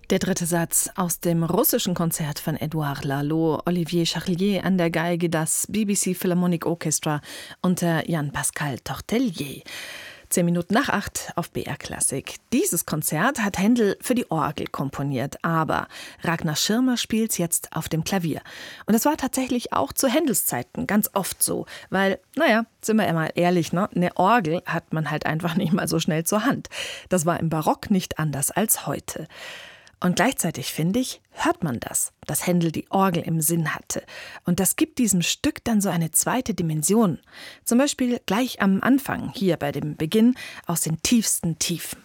Der dritte Satz aus dem russischen Konzert von Edouard Lalo, Olivier Charlier an der Geige, das BBC Philharmonic Orchestra unter Jan-Pascal Tortelier. 7:10 auf BR Klassik. Dieses Konzert hat Händel für die Orgel komponiert, aber Ragnar Schirmer spielt's jetzt auf dem Klavier. Und das war tatsächlich auch zu Händels Zeiten ganz oft so, weil, sind wir mal ehrlich, ne? Eine Orgel hat man halt einfach nicht mal so schnell zur Hand. Das war im Barock nicht anders als heute. Und gleichzeitig, finde ich, hört man das, dass Händel die Orgel im Sinn hatte. Und das gibt diesem Stück dann so eine zweite Dimension. Zum Beispiel gleich am Anfang, hier bei dem Beginn, aus den tiefsten Tiefen.